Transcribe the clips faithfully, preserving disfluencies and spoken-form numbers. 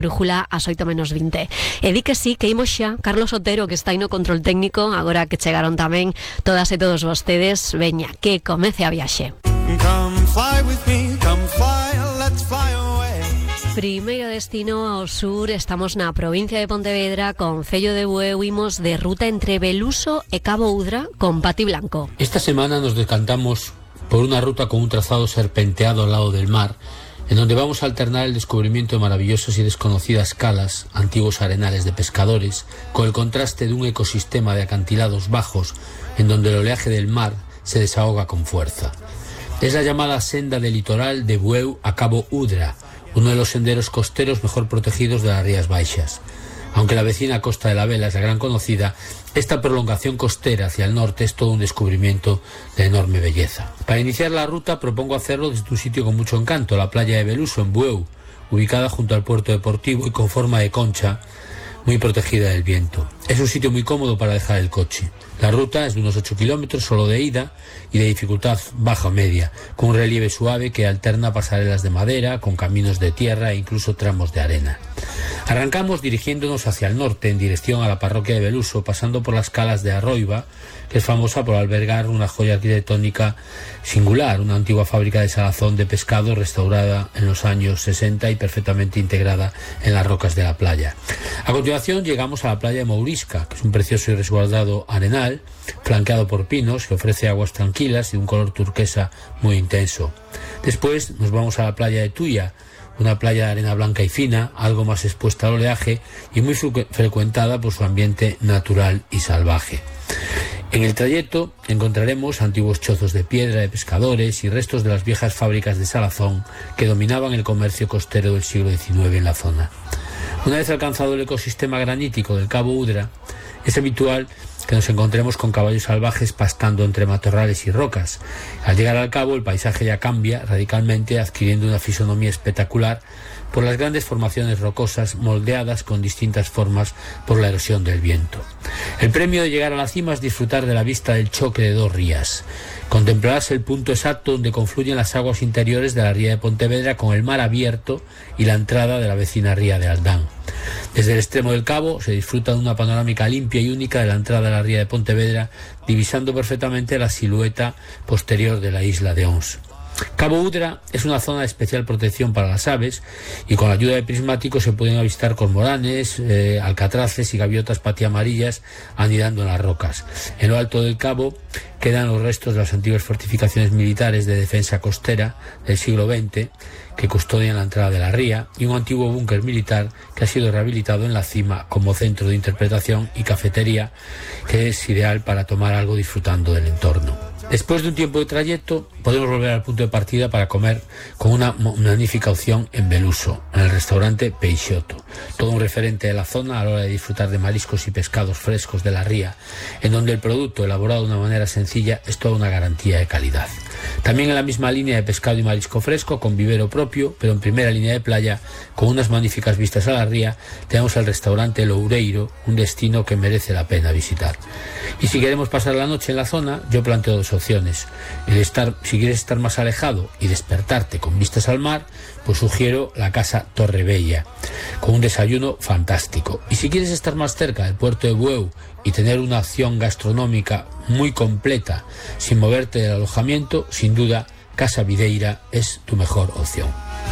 Brújula ás oito menos vinte. E di que sí, que imos xa, Carlos Otero, que está aí no control técnico, agora que chegaron tamén todas e todos vostedes, veña, que comece a viaxe. Come fly with me, come fly, let's fly away. Primeiro destino ao sur, estamos na provincia de Pontevedra, con Cello de Bueu, imos de ruta entre Beluso e Cabo Udra con Pati Blanco. Esta semana nos decantamos por una ruta con un trazado serpenteado al lado del mar, en donde vamos a alternar el descubrimiento de maravillosas y desconocidas calas, antiguos arenales de pescadores, con el contraste de un ecosistema de acantilados bajos, en donde el oleaje del mar se desahoga con fuerza. Es la llamada senda del litoral de Bueu a Cabo Udra, uno de los senderos costeros mejor protegidos de las Rías Baixas. Aunque la vecina Costa de la Vela es la gran conocida, esta prolongación costera hacia el norte es todo un descubrimiento de enorme belleza. Para iniciar la ruta propongo hacerlo desde un sitio con mucho encanto, la playa de Beluso en Bueu, ubicada junto al puerto deportivo y con forma de concha, muy protegida del viento. Es un sitio muy cómodo para dejar el coche. La ruta es de unos ocho kilómetros solo de ida y de dificultad baja o media, con un relieve suave que alterna pasarelas de madera, con caminos de tierra e incluso tramos de arena. Arrancamos dirigiéndonos hacia el norte en dirección a la parroquia de Beluso, pasando por las calas de Arroiba, que es famosa por albergar una joya arquitectónica singular, una antigua fábrica de salazón de pescado restaurada en los años sesenta y perfectamente integrada en las rocas de la playa. A continuación llegamos a la playa de Mourisca, que es un precioso y resguardado arenal, flanqueado por pinos, que ofrece aguas tranquilas y un color turquesa muy intenso. Después nos vamos a la playa de Tuya, una playa de arena blanca y fina, algo más expuesta al oleaje y muy fre- frecuentada por su ambiente natural y salvaje. En el trayecto encontraremos antiguos chozos de piedra de pescadores y restos de las viejas fábricas de salazón que dominaban el comercio costero del siglo diecinueve en la zona. Una vez alcanzado el ecosistema granítico del Cabo Udra, es habitual que nos encontremos con caballos salvajes pastando entre matorrales y rocas. Al llegar al cabo, el paisaje ya cambia radicalmente, adquiriendo una fisonomía espectacular por las grandes formaciones rocosas moldeadas con distintas formas por la erosión del viento. El premio de llegar a la cima es disfrutar de la vista del choque de dos rías. Contemplarás el punto exacto donde confluyen las aguas interiores de la ría de Pontevedra con el mar abierto y la entrada de la vecina ría de Aldán. Desde el extremo del cabo se disfruta de una panorámica limpia y única de la entrada de la ría de Pontevedra, divisando perfectamente la silueta posterior de la isla de Ons. Cabo Udra es una zona de especial protección para las aves y con la ayuda de prismáticos se pueden avistar cormoranes, eh, alcatraces y gaviotas patiamarillas anidando en las rocas. En lo alto del cabo quedan los restos de las antiguas fortificaciones militares de defensa costera del siglo veinte que custodian la entrada de la ría y un antiguo búnker militar que ha sido rehabilitado en la cima como centro de interpretación y cafetería que es ideal para tomar algo disfrutando del entorno. Después de un tiempo de trayecto, podemos volver al punto de partida para comer con una magnífica opción en Beluso, en el restaurante Peixoto, todo un referente de la zona a la hora de disfrutar de mariscos y pescados frescos de la ría, en donde el producto, elaborado de una manera sencilla, es toda una garantía de calidad. También en la misma línea de pescado y marisco fresco, con vivero propio, pero en primera línea de playa, con unas magníficas vistas a la ría, tenemos el restaurante Loureiro, un destino que merece la pena visitar. Y si queremos pasar la noche en la zona, yo planteo dos opciones. El estar, si quieres estar más alejado y despertarte con vistas al mar, pues sugiero la casa Torrebella, con un desayuno fantástico. Y si quieres estar más cerca del puerto de Bueu y tener una opción gastronómica muy completa, sin moverte del alojamiento, sin duda, Casa Videira es tu mejor opción.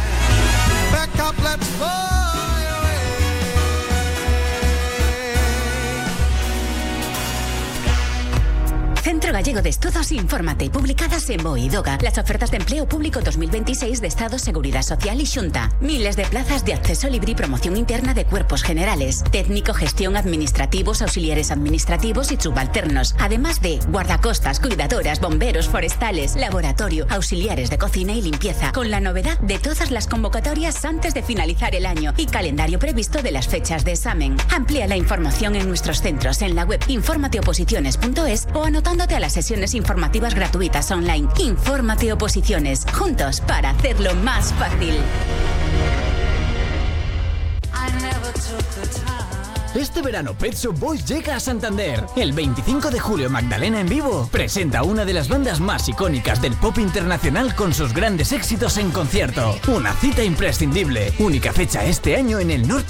Centro Gallego de Estudos Infórmate, publicadas en B O E y DOGA. Las ofertas de empleo público dos mil veintiséis de Estado, Seguridad Social y Xunta. Miles de plazas de acceso libre y promoción interna de cuerpos generales. Técnico, gestión, administrativos, auxiliares administrativos y subalternos. Además de guardacostas, cuidadoras, bomberos, forestales, laboratorio, auxiliares de cocina y limpieza. Con la novedad de todas las convocatorias antes de finalizar el año y calendario previsto de las fechas de examen. Amplía la información en nuestros centros en la web informateoposiciones punto es o anotándote a las sesiones informativas gratuitas online. Infórmate Oposiciones, juntos para hacerlo más fácil. Este verano Pet Shop Boys llega a Santander. El veinticinco de julio Magdalena en vivo presenta una de las bandas más icónicas del pop internacional con sus grandes éxitos en concierto. Una cita imprescindible. Única fecha este año en el norte